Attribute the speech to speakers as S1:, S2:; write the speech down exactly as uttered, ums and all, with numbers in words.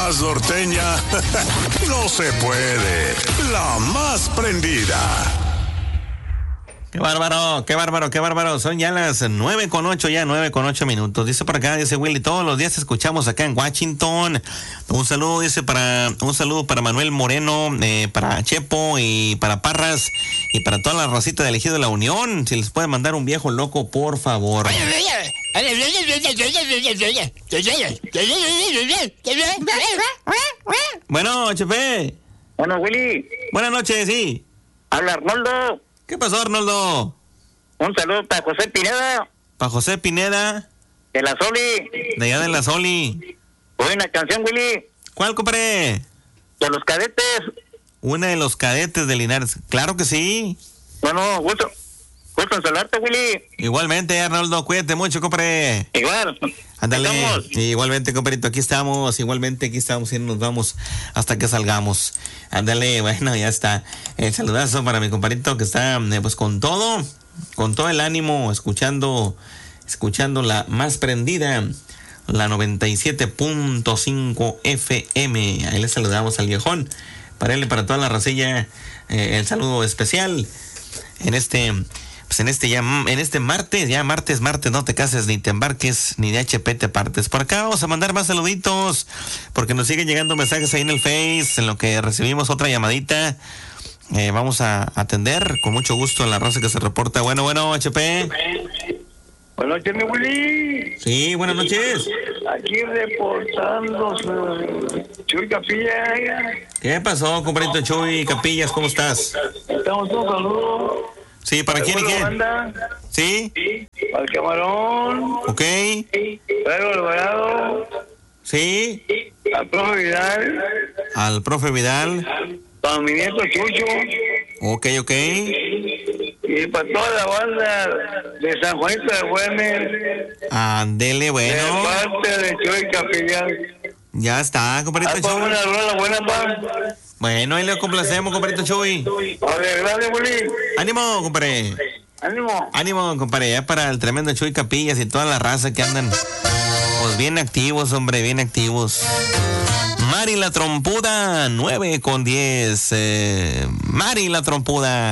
S1: más norteña no se puede. La más prendida.
S2: Qué bárbaro, qué bárbaro, qué bárbaro. Son ya las nueve con ocho, ya nueve con ocho minutos. Dice por acá, dice Willy, todos los días escuchamos acá en Washington. Un saludo, dice, para, un saludo para Manuel Moreno, eh, para Chepo y para Parras y para toda la racita de Elegido de la Unión. Si les puede mandar un viejo loco, por favor. Bueno, Chepe.
S3: Bueno, Willy.
S2: Buenas noches, sí.
S3: Habla Arnoldo.
S2: ¿Qué pasó, Arnoldo?
S3: Un saludo para José Pineda.
S2: Para José Pineda.
S3: De la Soli.
S2: De allá de la Soli.
S3: Buena canción, Willy.
S2: ¿Cuál, compadre?
S3: De los Cadetes.
S2: Una de los Cadetes de Linares. Claro que sí.
S3: Bueno, gusto. Gusto en saludarte, Willy.
S2: Igualmente, Arnoldo, cuídate mucho, compadre.
S3: Igual.
S2: Ándale. Igualmente, compadrito, aquí estamos. Igualmente, aquí estamos y nos vamos hasta que salgamos. Ándale, bueno, ya está. El saludazo para mi compadrito que está, eh, pues, con todo, con todo el ánimo, escuchando, escuchando la más prendida, la noventa y siete punto cinco F M. Ahí le saludamos al viejón. Para él y para toda la racilla, eh, el saludo especial en este... Pues en este ya, en este martes, ya martes, martes, no te cases ni te embarques, ni de H P te partes. Por acá vamos a mandar más saluditos, porque nos siguen llegando mensajes ahí en el Face, en lo que recibimos otra llamadita. Eh, vamos a atender con mucho gusto a la raza que se reporta. Bueno, bueno, H P.
S3: Buenas noches, mi Willy.
S2: Sí, buenas noches.
S3: Aquí reportando Chuy Capilla.
S2: ¿Qué pasó, compadrito Chuy Capillas? ¿Cómo estás?
S3: Estamos todos saludos.
S2: Sí, ¿para quién y quién? ¿Sí?
S3: Al Camarón.
S2: Ok.
S3: Pedro Alvarado.
S2: Sí.
S3: Al profe Vidal.
S2: Al profe Vidal.
S3: Para mi nieto Chucho.
S2: Ok, ok.
S3: Y para toda la banda de San Juanito de Güemes.
S2: Ándele, bueno.
S3: De parte de Chuy Capillán.
S2: Ya está, compadrito Chuy.
S3: Una rola buena, pa.
S2: Bueno, ahí le complacemos, compadrito Chuy.
S3: A ver, gracias, Willy.
S2: Ánimo, compadre.
S3: Ánimo.
S2: Ánimo, compadre. Ya para el tremendo Chuy Capillas y toda la raza que andan, pues bien activos, hombre, bien activos. Mari la Trompuda, nueve con diez. Eh, Mari la Trompuda.